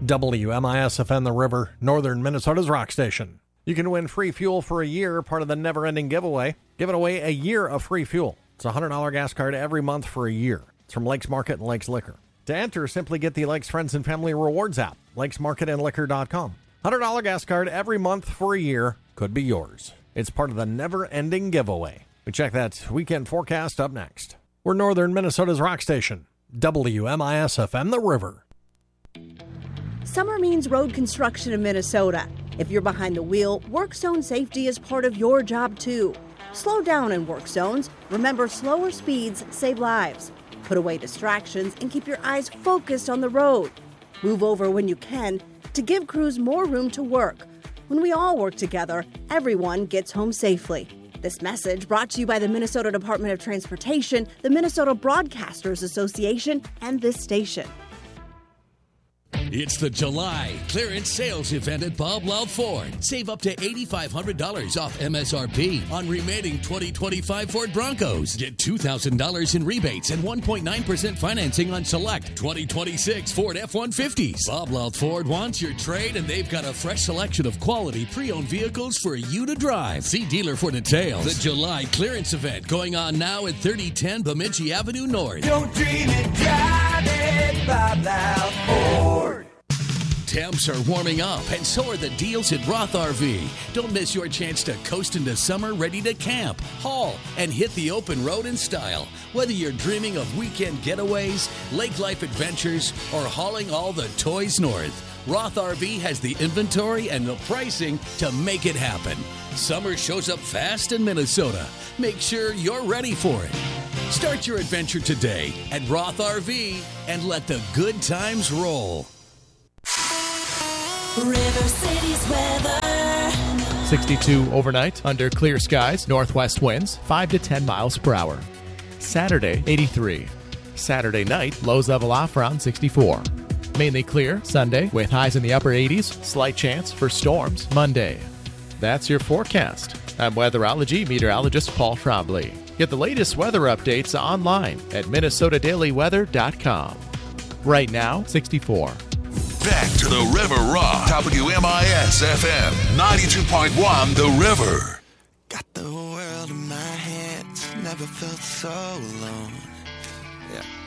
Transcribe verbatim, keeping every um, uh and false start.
W M I S F M The River, northern Minnesota's rock station. You can win free fuel for a year, part of the never-ending giveaway. Giving away a year of free fuel. It's a one hundred dollars gas card every month for a year. It's from Lakes Market and Lakes Liquor. To enter, simply get the Lakes Friends and Family Rewards app, lakes market and liquor dot com. one hundred dollars gas card every month for a year could be yours. It's part of the never-ending giveaway. We check that weekend forecast up next. We're northern Minnesota's rock station, W M I S F M The River. Summer means road construction in Minnesota. If you're behind the wheel, work zone safety is part of your job too. Slow down in work zones. Remember, slower speeds save lives. Put away distractions and keep your eyes focused on the road. Move over when you can to give crews more room to work. When we all work together, everyone gets home safely. This message brought to you by the Minnesota Department of Transportation, the Minnesota Broadcasters Association, and this station. It's the July clearance sales event at Bob Loud Ford. Save up to eight thousand five hundred dollars off M S R P on remaining twenty twenty-five Ford Broncos. Get two thousand dollars in rebates and one point nine percent financing on select twenty twenty-six Ford F one fifties. Bob Loud Ford wants your trade, and they've got a fresh selection of quality pre-owned vehicles for you to drive. See dealer for details. The July clearance event going on now at thirty ten Bemidji Avenue North. Don't dream it, drive it, Bob Loud Ford. Temps are warming up, and so are the deals at Roth R V. Don't miss your chance to coast into summer ready to camp, haul, and hit the open road in style. Whether you're dreaming of weekend getaways, lake life adventures, or hauling all the toys north, Roth R V has the inventory and the pricing to make it happen. Summer shows up fast in Minnesota. Make sure you're ready for it. Start your adventure today at Roth R V and let the good times roll. River City's weather. sixty-two overnight under clear skies, northwest winds five to ten miles per hour. Saturday, eighty-three. Saturday night, lows level off around sixty-four. Mainly clear Sunday with highs in the upper eighties, slight chance for storms Monday. That's your forecast. I'm weatherology meteorologist Paul Trombley. Get the latest weather updates online at minnesota daily weather dot com. Right now, sixty-four. Back to the River Rock. W M I S F M ninety-two point one The River. Got the world in my hands, never felt so alone. Yeah.